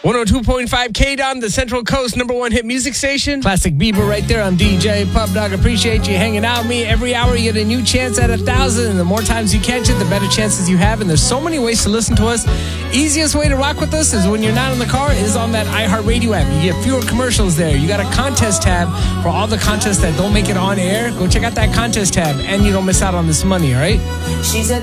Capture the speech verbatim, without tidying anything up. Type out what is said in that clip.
one oh two point five K-Don, the Central Coast number one hit music station. Classic Bieber right there. I'm D J Pup Dog. Appreciate you hanging out with me. Every hour you get a new chance at a thousand. And the more times you catch it, the better chances you have. And there's so many ways to listen to us. Easiest way to rock with us is when you're not in the car is on that iHeartRadio app. You get fewer commercials there. You got a contest tab for all the contests that don't make it on air. Go check out that contest tab and you don't miss out on this money, all right? She's a